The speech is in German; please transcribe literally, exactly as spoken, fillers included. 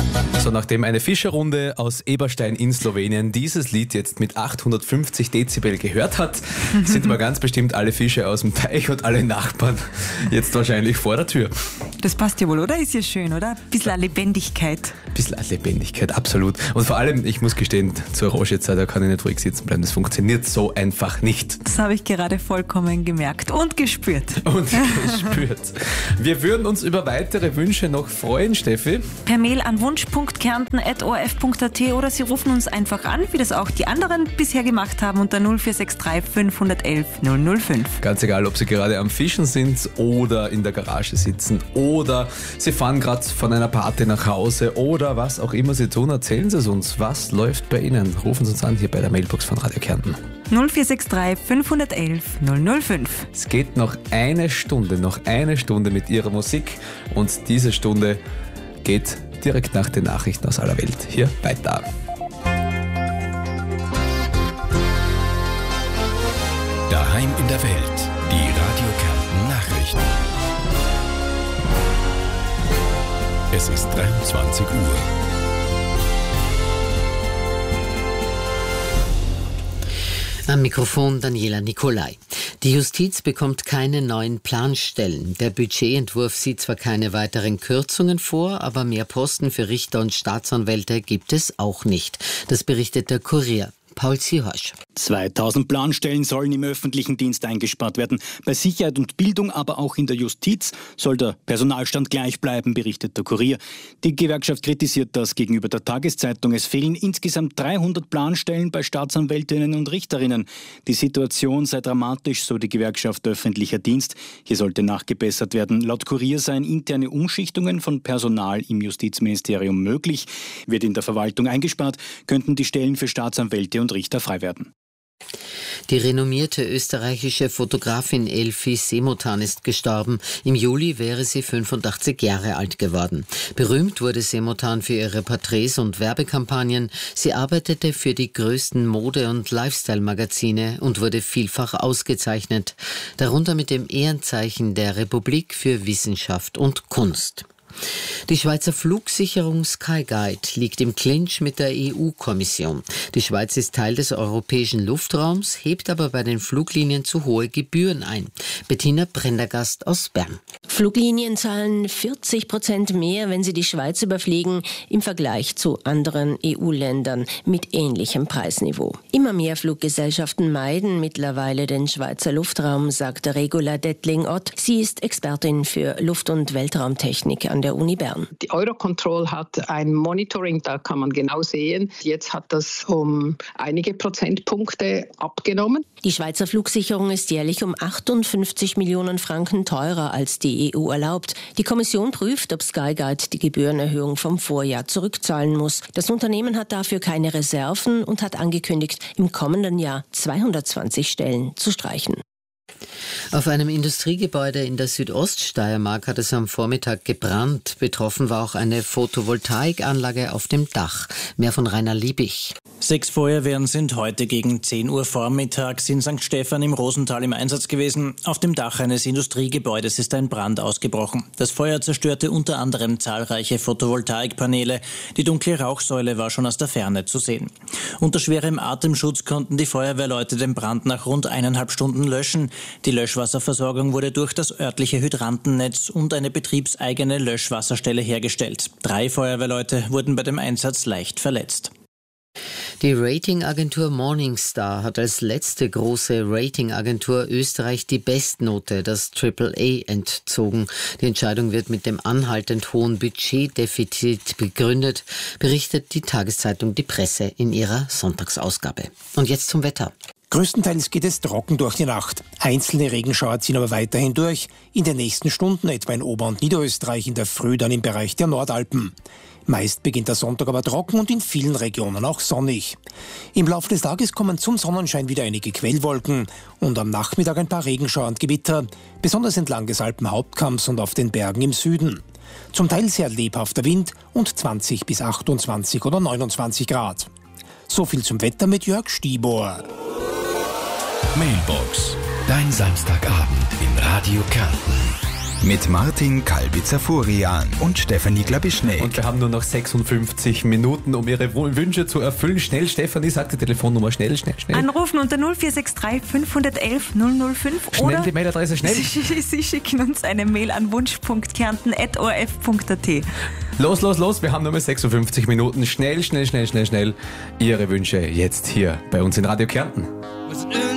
So, nachdem eine Fischerrunde aus Eberstein in Slowenien dieses Lied jetzt mit achthundertfünfzig Dezibel gehört hat, sind aber ganz bestimmt alle Fische aus dem Teich und alle Nachbarn jetzt wahrscheinlich vor der Tür. Das passt ja wohl, oder? Ist ja schön, oder? Ein bisschen Lebendigkeit. Ein bisschen Lebendigkeit, absolut. Und vor allem, ich muss gestehen, zur Orange-Zeit, da kann ich nicht ruhig sitzen bleiben. Das funktioniert so einfach nicht. Das habe ich gerade vollkommen gemerkt und gespürt. Und gespürt. Wir würden uns über weitere Wünsche noch freuen, Steffi. Per Mail an wunsch punkt kärnten at o r f punkt a t oder Sie rufen uns einfach an, wie das auch die anderen bisher gemacht haben, unter null vier sechs drei fünf eins eins null null fünf. Ganz egal, ob Sie gerade am Fischen sind oder in der Garage sitzen oder Sie fahren gerade von einer Party nach Hause oder was auch immer Sie tun, erzählen Sie es uns. Was läuft bei Ihnen? Rufen Sie uns an hier bei der Mailbox von Radio Kärnten. null vier sechs drei fünf eins eins null null fünf. Es geht noch eine Stunde, noch eine Stunde mit Ihrer Musik und diese Stunde geht direkt nach den Nachrichten aus aller Welt hier weiter. Daheim in der Welt, die Radio Kärnten Nachrichten. Es ist dreiundzwanzig Uhr. Am Mikrofon Daniela Nicolai. Die Justiz bekommt keine neuen Planstellen. Der Budgetentwurf sieht zwar keine weiteren Kürzungen vor, aber mehr Posten für Richter und Staatsanwälte gibt es auch nicht. Das berichtet der Kurier. Paul Zierhorsch. zweitausend Planstellen sollen im öffentlichen Dienst eingespart werden. Bei Sicherheit und Bildung, aber auch in der Justiz soll der Personalstand gleich bleiben, berichtet der Kurier. Die Gewerkschaft kritisiert das gegenüber der Tageszeitung. Es fehlen insgesamt dreihundert Planstellen bei Staatsanwältinnen und Richterinnen. Die Situation sei dramatisch, so die Gewerkschaft öffentlicher Dienst. Hier sollte nachgebessert werden. Laut Kurier seien interne Umschichtungen von Personal im Justizministerium möglich. Wird in der Verwaltung eingespart, könnten die Stellen für Staatsanwälte und Richter frei werden. Die renommierte österreichische Fotografin Elfie Semotan ist gestorben. Im Juli wäre sie fünfundachtzig Jahre alt geworden. Berühmt wurde Semotan für ihre Porträts und Werbekampagnen. Sie arbeitete für die größten Mode- und Lifestyle-Magazine und wurde vielfach ausgezeichnet. Darunter mit dem Ehrenzeichen der Republik für Wissenschaft und Kunst. Die Schweizer Flugsicherung Skyguide liegt im Clinch mit der E U-Kommission. Die Schweiz ist Teil des europäischen Luftraums, hebt aber bei den Fluglinien zu hohe Gebühren ein. Bettina Prendergast aus Bern. Fluglinien zahlen vierzig Prozent mehr, wenn sie die Schweiz überfliegen, im Vergleich zu anderen E U-Ländern mit ähnlichem Preisniveau. Immer mehr Fluggesellschaften meiden mittlerweile den Schweizer Luftraum, sagt Regula Dettling-Ott. Sie ist Expertin für Luft- und Weltraumtechnik an der Uni Bern. Die Eurocontrol hat ein Monitoring, da kann man genau sehen. Jetzt hat das um einige Prozentpunkte abgenommen. Die Schweizer Flugsicherung ist jährlich um achtundfünfzig Millionen Franken teurer als die E U erlaubt. Die Kommission prüft, ob Skyguide die Gebührenerhöhung vom Vorjahr zurückzahlen muss. Das Unternehmen hat dafür keine Reserven und hat angekündigt, im kommenden Jahr zweihundertzwanzig Stellen zu streichen. Auf einem Industriegebäude in der Südoststeiermark hat es am Vormittag gebrannt. Betroffen war auch eine Photovoltaikanlage auf dem Dach. Mehr von Rainer Liebig. Sechs Feuerwehren sind heute gegen zehn Uhr vormittags in Sankt Stephan im Rosental im Einsatz gewesen. Auf dem Dach eines Industriegebäudes ist ein Brand ausgebrochen. Das Feuer zerstörte unter anderem zahlreiche Photovoltaikpaneele. Die dunkle Rauchsäule war schon aus der Ferne zu sehen. Unter schwerem Atemschutz konnten die Feuerwehrleute den Brand nach rund eineinhalb Stunden löschen. Die Löschwasserversorgung wurde durch das örtliche Hydrantennetz und eine betriebseigene Löschwasserstelle hergestellt. Drei Feuerwehrleute wurden bei dem Einsatz leicht verletzt. Die Ratingagentur Morningstar hat als letzte große Ratingagentur Österreich die Bestnote, das Triple A, entzogen. Die Entscheidung wird mit dem anhaltend hohen Budgetdefizit begründet, berichtet die Tageszeitung Die Presse in ihrer Sonntagsausgabe. Und jetzt zum Wetter. Größtenteils geht es trocken durch die Nacht. Einzelne Regenschauer ziehen aber weiterhin durch. In den nächsten Stunden etwa in Ober- und Niederösterreich, in der Früh dann im Bereich der Nordalpen. Meist beginnt der Sonntag aber trocken und in vielen Regionen auch sonnig. Im Laufe des Tages kommen zum Sonnenschein wieder einige Quellwolken und am Nachmittag ein paar Regenschauer und Gewitter, besonders entlang des Alpenhauptkamms und auf den Bergen im Süden. Zum Teil sehr lebhafter Wind und zwanzig bis achtundzwanzig oder neunundzwanzig Grad. So viel zum Wetter mit Jörg Stibor. Mailbox, dein Samstagabend in Radio Kärnten. Mit Martin Kalbitzer-Furian und Stefanie Glabischneck. Und wir haben nur noch sechsundfünfzig Minuten, um Ihre Wünsche zu erfüllen. Schnell, Stefanie, sagt die Telefonnummer. Schnell, schnell, schnell. Anrufen unter null vier sechs drei fünf eins eins null null fünf. Schnell oder die Mailadresse, schnell. Sie, Sie schicken uns eine Mail an wunsch punkt kärnten at o r f punkt a t. Los, los, los. Wir haben nur mehr sechsundfünfzig Minuten. Schnell, schnell, schnell, schnell, schnell. Ihre Wünsche jetzt hier bei uns in Radio Kärnten.